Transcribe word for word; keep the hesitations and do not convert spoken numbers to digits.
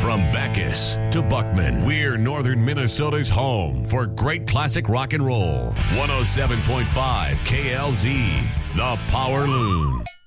From Bacchus to Buckman, we're Northern Minnesota's home for great classic rock and roll. one oh seven point five K L Z, The Power Loon.